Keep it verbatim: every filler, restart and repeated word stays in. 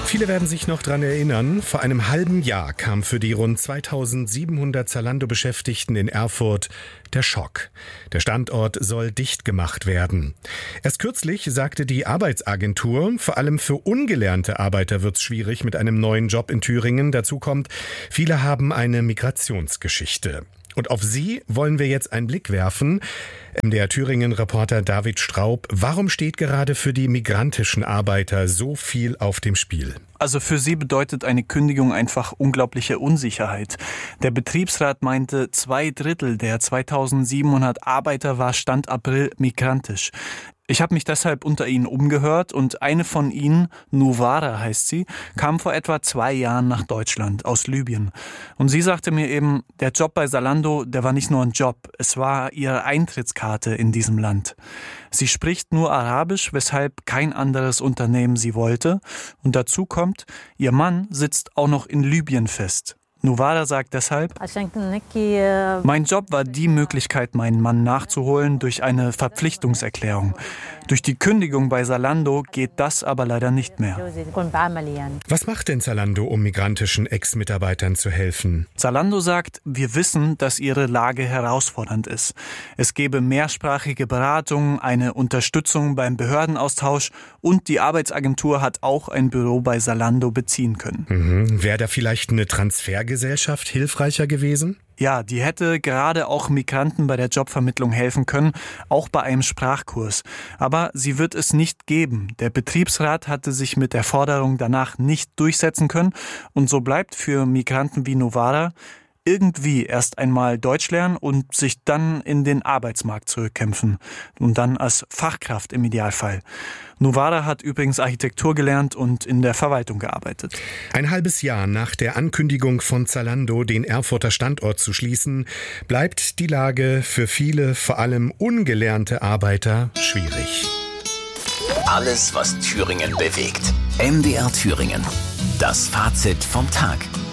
Viele werden sich noch daran erinnern, vor einem halben Jahr kam für die rund zweitausendsiebenhundert Zalando-Beschäftigten in Erfurt der Schock. Der Standort soll dicht gemacht werden. Erst kürzlich sagte die Arbeitsagentur, vor allem für ungelernte Arbeiter wird es schwierig mit einem neuen Job in Thüringen. Dazu kommt, viele haben eine Migrationsgeschichte. Und auf sie wollen wir jetzt einen Blick werfen. Der Thüringen-Reporter David Straub, warum steht gerade für die migrantischen Arbeiter so viel auf dem Spiel? Also für sie bedeutet eine Kündigung einfach unglaubliche Unsicherheit. Der Betriebsrat meinte, zwei Drittel der zweitausendsiebenhundert Arbeiter war Stand April migrantisch. Ich habe mich deshalb unter ihnen umgehört und eine von ihnen, Nuvara heißt sie, kam vor etwa zwei Jahren nach Deutschland aus Libyen. Und sie sagte mir eben, der Job bei Zalando, der war nicht nur ein Job, es war ihre Eintrittskarte in diesem Land. Sie spricht nur Arabisch, weshalb kein anderes Unternehmen sie wollte. Und dazu kommt, ihr Mann sitzt auch noch in Libyen fest. Nuvara sagt deshalb, mein Job war die Möglichkeit, meinen Mann nachzuholen durch eine Verpflichtungserklärung. Durch die Kündigung bei Zalando geht das aber leider nicht mehr. Was macht denn Zalando, um migrantischen Ex-Mitarbeitern zu helfen? Zalando sagt, wir wissen, dass ihre Lage herausfordernd ist. Es gebe mehrsprachige Beratung, eine Unterstützung beim Behördenaustausch und die Arbeitsagentur hat auch ein Büro bei Zalando beziehen können. Mhm. Wäre da vielleicht eine Transfergesellschaft hilfreicher gewesen? Ja, die hätte gerade auch Migranten bei der Jobvermittlung helfen können, auch bei einem Sprachkurs. Aber sie wird es nicht geben. Der Betriebsrat hatte sich mit der Forderung danach nicht durchsetzen können. Und so bleibt für Migranten wie Nuvara irgendwie erst einmal Deutsch lernen und sich dann in den Arbeitsmarkt zurückkämpfen. Und dann als Fachkraft im Idealfall. Nuvara hat übrigens Architektur gelernt und in der Verwaltung gearbeitet. Ein halbes Jahr nach der Ankündigung von Zalando, den Erfurter Standort zu schließen, bleibt die Lage für viele, vor allem ungelernte Arbeiter, schwierig. Alles, was Thüringen bewegt. M D R Thüringen. Das Fazit vom Tag.